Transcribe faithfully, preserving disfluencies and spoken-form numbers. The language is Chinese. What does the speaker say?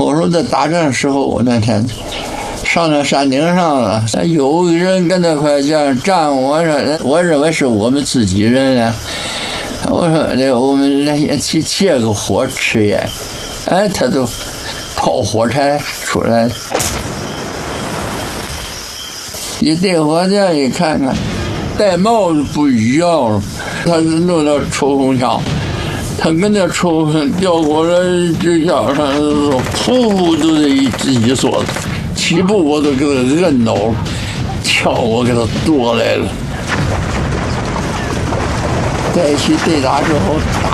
我说在打仗时候，我那天上那山顶上了，有人跟那块这样站，我说我认为是我们自己人啊。我说这我们来去借个火吃烟，哎，他都掏火柴出来。一对火这样一看看，戴帽子不一样了，他是弄到抽风枪，他跟那抽风掉过来这腰上，噗噗都得一一梭子，起步我都给他摁倒了，跳我给他夺来了。在一起对打之后。